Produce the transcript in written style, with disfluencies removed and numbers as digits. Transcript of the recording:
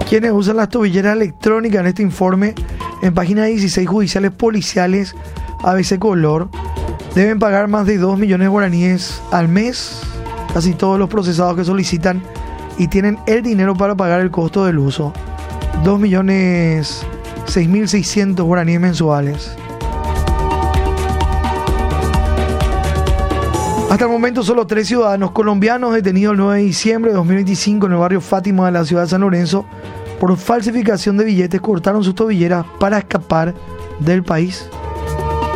Quienes usan las tobilleras electrónicas en este informe, en página 16, judiciales policiales ABC Color, deben pagar más de 2 millones de guaraníes al mes. Casi todos los procesados que solicitan y tienen el dinero para pagar el costo del uso. 2.6.600 guaraníes mensuales. Hasta el momento, solo 3 ciudadanos colombianos detenidos el 9 de diciembre de 2025 en el barrio Fátima de la ciudad de San Lorenzo por falsificación de billetes cortaron sus tobilleras para escapar del país.